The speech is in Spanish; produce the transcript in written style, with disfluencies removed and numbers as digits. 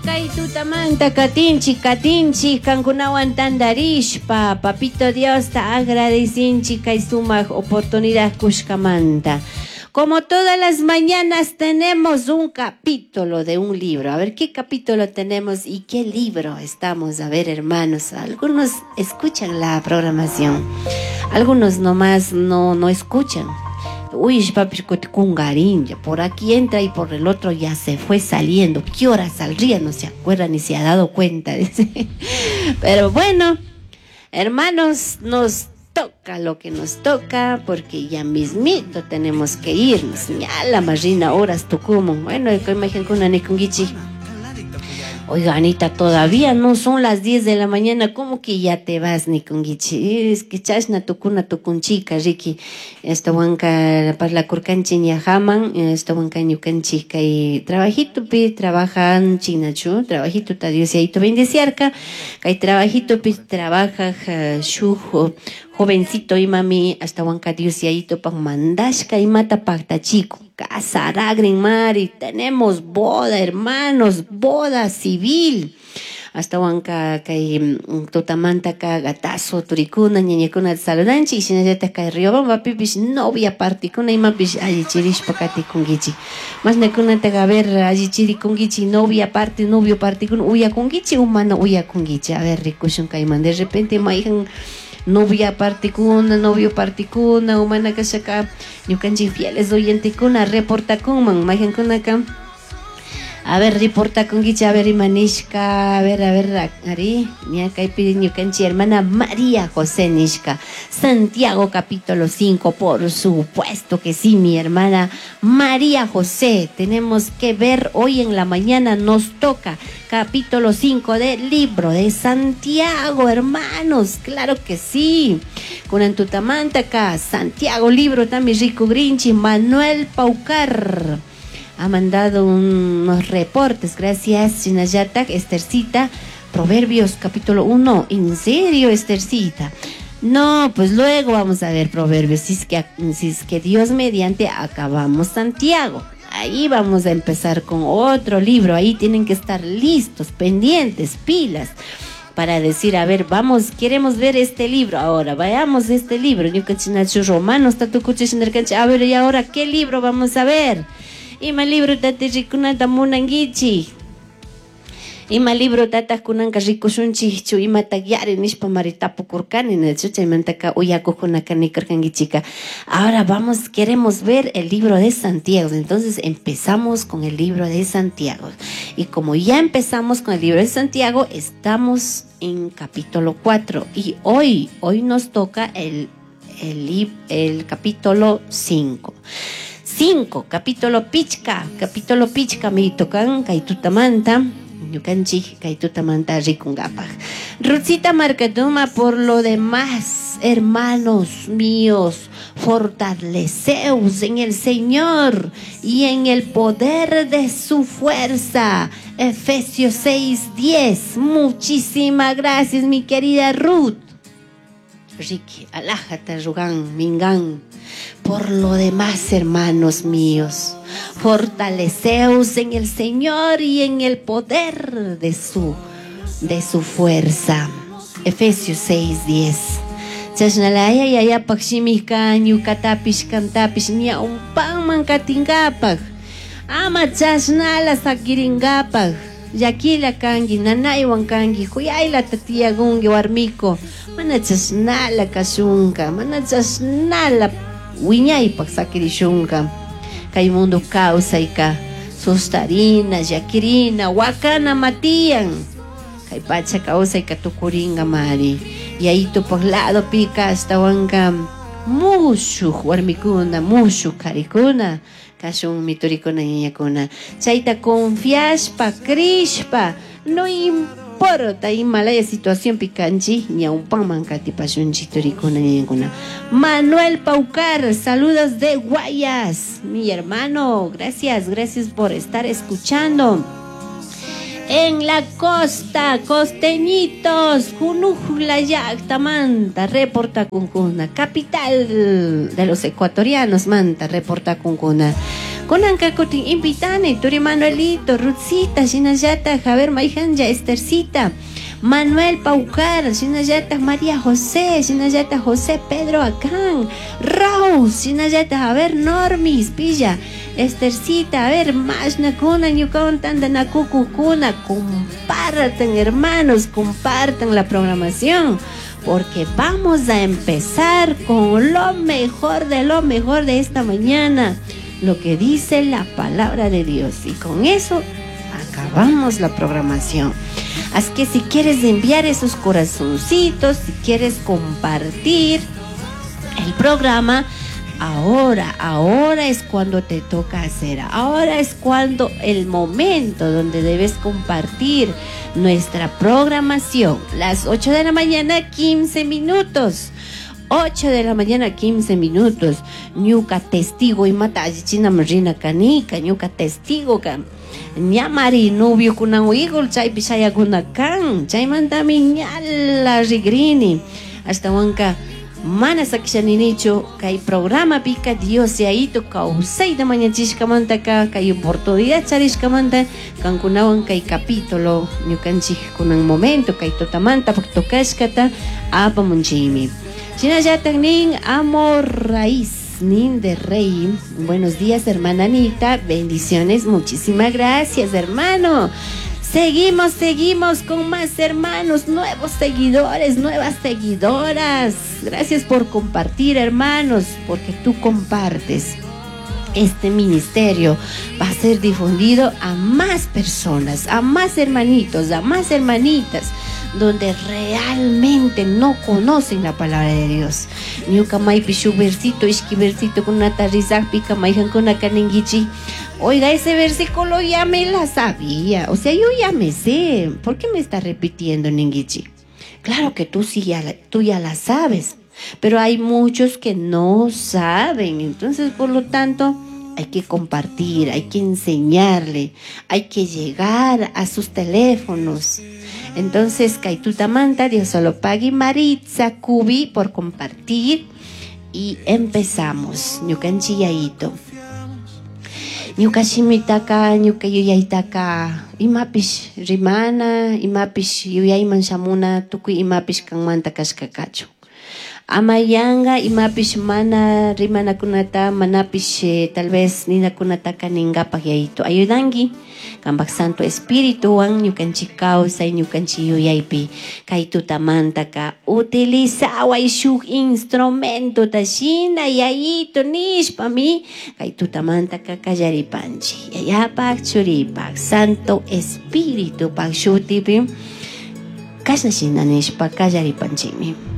kay tutamanta katinchi kankunawan tandarishpa papito Dios ta agradecinchi kay sumak oportunidad kushkamanta. Como todas las mañanas tenemos un capítulo de un libro. A ver qué capítulo tenemos y qué libro estamos. A ver, hermanos, algunos escuchan la programación, algunos nomás no escuchan. Uy, papi, con garín, por aquí entra y por el otro ya se fue saliendo. ¿Qué hora saldría? No se acuerda ni se ha dado cuenta. Dice. Pero bueno, hermanos, nos toca lo que nos toca, porque ya mismito tenemos que irnos. Ya la marina horas tucumo. Bueno, que imagino con una nekungichi. Oiga, Anita, todavía no son las 10 de la mañana, ¿cómo que ya te vas, Nikungichi? Es que chasna tukuna tukunchika, Ricky. Esta huanca para la curcanchi ñajaman, esta huanca ñucanchica y trabajito pi, trabajan chinachu, trabajito ta Dios y ahí tu bendeciarca, que trabajito pi, trabaja shujo, jovencito y mami, hasta huanca Dios y ahí tu pan mandashka y mata pacta chico. Casaragrin Mari, tenemos boda, hermanos, boda civil. Hasta Huanca, kay Totamanta, gatazo, turicuna, ñañacuna, saludanchi, y sinayata kay Riobamba, pipish, novia particuna, y mapish, allí chirish pacati kungichi. Más necuna te gaber, allí chiri kungichi, novia parte, novio particuna, uya kungichi, humano, uya kungichi. A ver, ricushun kaiman, de repente, maijan. Novia particuna, novio particuna, humana que saca, ñucanchi fieles oyente kuna, reporta con man, imagen con acá. A ver, reporta con guicha, a ver, Imanishka, a ver, Ari, ni acá pide ñucanchi, hermana María José Nishka, Santiago capítulo 5, por supuesto que sí, mi hermana María José, tenemos que ver hoy en la mañana, nos toca capítulo 5 del libro de Santiago, hermanos, claro que sí, con Antutamanta acá, Santiago, libro también rico grinchi, Manuel Paucar. Ha mandado unos reportes, gracias Chinayata, Estercita, Proverbios capítulo 1, ¿en serio Estercita? No, pues luego vamos a ver Proverbios, si es que Dios mediante acabamos Santiago. Ahí vamos a empezar con otro libro, ahí tienen que estar listos, pendientes, pilas, para decir, a ver, vamos, queremos ver este libro ahora, vayamos a este libro, Romanos, a ver, y ahora, ¿qué libro vamos a ver? Ima libro tata rikunata munangichi. Ima libro tata kunanka rikushunchi chu ima tagyari nishpa maritapu kurkani nachu chaymantaka uyakukunaka nikarkangichika. Ahora queremos ver el libro de Santiago. Entonces empezamos con el libro de Santiago. Y como ya empezamos con el libro de Santiago, estamos en capítulo 4. Y hoy nos toca el capítulo 5. 5, capítulo pichka, mi tocan, kaitutamanta, ñucanchi, kaitutamanta, ricungapa. Rutsita Marcaduma, por lo demás, hermanos míos, fortaleceos en el Señor y en el poder de su fuerza. Efesios 6:10. Muchísimas gracias, mi querida Ruth. Ricky, alájate, Rugán, Mingán. Por lo demás, hermanos míos, fortaleceos en el Señor y en el poder de su fuerza. Efesios 6:10. Chasnalaya yaya pakshimika ñukatapish kantapish nia umpan mankatingapak. Ama chasnala sakiringapak. Yakila kangi, nanaywan kangi, huyayla tatiyagungi warmiko. Mana chasnala kasunka, mana chasnala wiñaypak sakirishunka. Kay mundo kawsayka, sustarina, yakirina, wakana matiyan. Kay pacha kawsayka tukuringa mari. Y ahí tu por lado pica hasta wanka mushu warmikuna, mushu karikuna. Kashun miturikuna ñañakuna. Chayta confiaspa, krishpa, no importa Himalaya situación picanchi, ñaupan mancati pashunchi turikuna ñañakuna. Manuel Paucar, saludos de Guayas, mi hermano, gracias por estar escuchando. En la costa, costeñitos, Junujlayacta, Manta, reporta Cuncuna, capital de los ecuatorianos, Manta, reporta Cuncuna. Kunanka kutin invitane Turi Manuelito, Ruthcita, Shinallata, Javier Maijanja, Estercita, Manuel Paucar, Shinallata, María José, Shinallata, José Pedro Acán, Raus, Shinallata, a ver, Normis, Pilla, Estercita, a ver, Mashna Kuna, Ñukawan na Cucucuna, compartan hermanos, compartan la programación, porque vamos a empezar con lo mejor de esta mañana, lo que dice la palabra de Dios, y con eso acabamos la programación. Así que si quieres enviar esos corazoncitos, si quieres compartir el programa, ahora es cuando te toca hacer, ahora es cuando el momento donde debes compartir nuestra programación. Las 8 de la mañana, 15 minutos. 8 de la mañana, 15 minutos. Ñuka testigo y mata china marina canica, ñuka testigo can. Ñamari novio kunan uigol chay pisaya kunakan, chay mandami ñala rigrini. Hasta wanka mana sakishaninicho kay programa pika Dios yaito kausay da mañachishkamanta ka kay oportunidad charishkamanta kankunawan kay capítulo ñukanchik kunan momento kay totamanta paktokashkata apamunchimi. Chinallata nin amor raíz nin de rey. Buenos días, hermana Anita, bendiciones, muchísimas gracias, hermano. Seguimos con más hermanos, nuevos seguidores, nuevas seguidoras. Gracias por compartir, hermanos, porque tú compartes. Este ministerio va a ser difundido a más personas, a más hermanitos, a más hermanitas, donde realmente no conocen la palabra de Dios. Ñukamay pishu versito, ishki versito con una tarizak pica maijan con una canenguichi. Oiga, ese versículo ya me la sabía. O sea, yo ya me sé. ¿Por qué me está repitiendo, Nenguichi? Claro que tú ya la sabes. Pero hay muchos que no saben. Entonces, por lo tanto, hay que compartir, hay que enseñarle, hay que llegar a sus teléfonos. Entonces, Kaitutamanta, Dios solo pague Maritza Kubi por compartir. Y empezamos. Ñukanchiyaito. Ñukashimitaka, ñukayuyaitaka, imapish rimana, imapish yuyayman shamuna, tukuy imapish kanmanta kashkakachu. Amayanga imapish mana rimanakunata, manapish tal vez ninakunata kaningapag yaito. Ayudangi, kambak Santo Espíritu ang ñukanchik kawsay ñukanchik yuyaypi kay tutamantaka utilizaway shuk instrumento tashina yayito nishpami kay tutamantaka kallaripanchi yayapak churipak Santo Espíritu pak shutipi kasnashina nishpa kallaripanchimi.